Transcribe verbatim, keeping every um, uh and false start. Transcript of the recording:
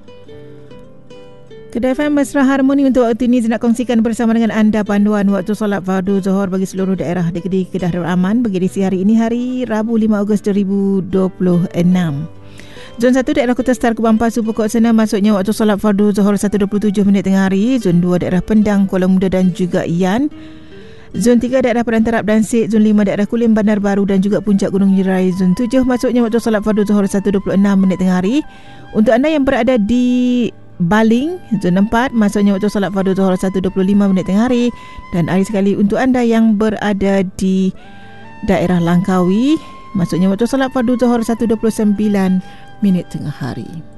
Kedai F M Mesra Harmoni untuk waktu ini nak kongsikan bersama dengan anda panduan waktu solat fardu Zuhur bagi seluruh daerah di Kedah Darul Aman bagi edisi hari ini, hari Rabu lima Ogos dua ribu dua puluh enam. Zon satu daerah Kota Star Kubang Pasu Pokok Sena masuknya waktu solat fardu Zuhur satu dua puluh tujuh minit tengah hari. Zon dua daerah Pendang, Kuala Muda dan juga Ian. Zon tiga daerah Padang Terap dan Sik. Zon lima daerah Kulim, Bandar Baru dan juga Puncak Gunung Jerai. Zon tujuh masuknya waktu solat fardu Zuhur satu dua puluh enam minit tengah hari. Untuk anda yang berada di Baling, zon empat masuknya waktu solat fardu Zuhur satu dua puluh lima minit tengah hari. Dan hari sekali untuk anda yang berada di daerah Langkawi, masuknya waktu solat fardu Zuhur satu dua puluh sembilan minit tengah hari.